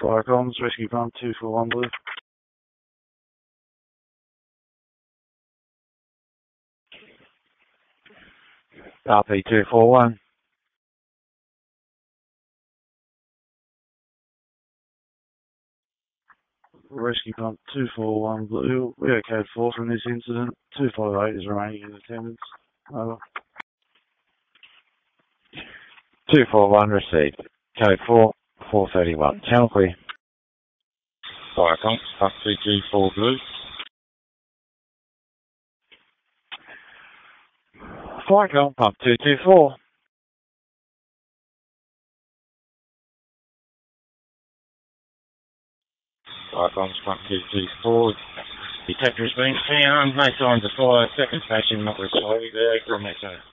Fire comms, rescue pump 241 blue. RP 241. Rescue pump 241 blue. We are code 4 from this incident. 258 is remaining in attendance. Over. 241 received. Code 4, 431. Channel clear. Fire comms, pump 224 blue. Fire comms, pump 224. Fire comms, pump 224. Detector has been found. No signs of fire. Second station not required. From Echo.